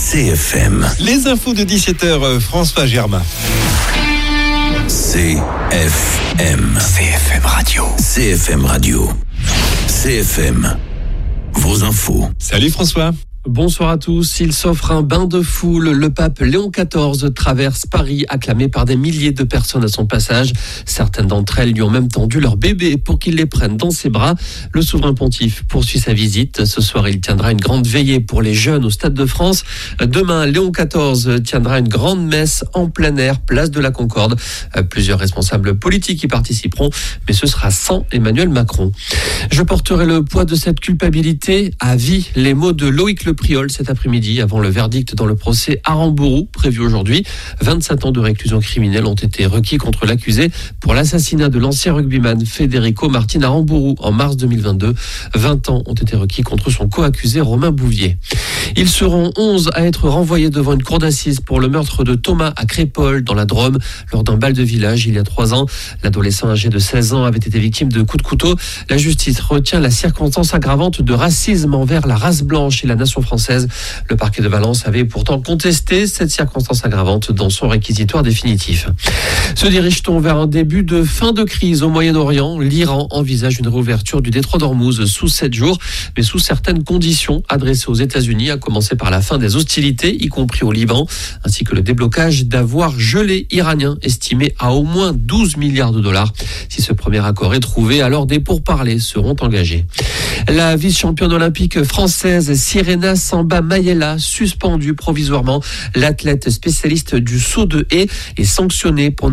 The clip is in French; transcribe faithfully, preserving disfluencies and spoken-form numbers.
C F M. Les infos de dix-sept heures, François Germain. C F M. C F M Radio. C F M Radio. C F M. Vos infos. Salut François. Bonsoir à tous. Il s'offre un bain de foule. Le pape Léon quatorze traverse Paris, acclamé par des milliers de personnes à son passage. Certaines d'entre elles lui ont même tendu leur bébé pour qu'il les prenne dans ses bras. Le souverain pontife poursuit sa visite. Ce soir, il tiendra une grande veillée pour les jeunes au Stade de France. Demain, Léon quatorze tiendra une grande messe en plein air, place de la Concorde. Plusieurs responsables politiques y participeront, mais ce sera sans Emmanuel Macron. Je porterai le poids de cette culpabilité à vie. Les mots de Loïc Le Priol cet après-midi avant le verdict dans le procès Aramburu prévu aujourd'hui. vingt-sept ans de réclusion criminelle ont été requis contre l'accusé pour l'assassinat de l'ancien rugbyman Federico Martin Aramburu en mars deux mille vingt-deux. vingt ans ont été requis contre son co-accusé Romain Bouvier. Ils seront onze à être renvoyés devant une cour d'assises pour le meurtre de Thomas à Crépol dans la Drôme lors d'un bal de village il y a trois ans. L'adolescent âgé de seize ans avait été victime de coups de couteau. La justice retient la circonstance aggravante de racisme envers la race blanche et la nation française. Le parquet de Valence avait pourtant contesté cette circonstance aggravante dans son réquisitoire définitif. Se dirige-t-on vers un début de fin de crise au Moyen-Orient? L'Iran envisage une réouverture du détroit d'Ormuz sous sept jours, mais sous certaines conditions adressées aux États-Unis, à commencer par la fin des hostilités, y compris au Liban, ainsi que le déblocage d'avoirs gelés iraniens estimés à au moins douze milliards de dollars. Si ce premier accord est trouvé, alors des pourparlers seront engagés. La vice-championne olympique française Sirena Samba Mayela, suspendue provisoirement. L'athlète spécialiste du saut de haie est sanctionnée pour